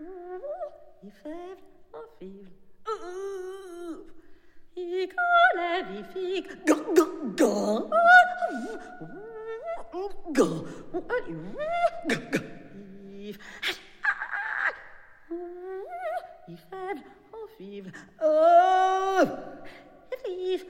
I fèvre, en fivre. I collève, I fig. Ga, ga, ga. Ga. Ga, ga. I fèvre, en fivre. Vive.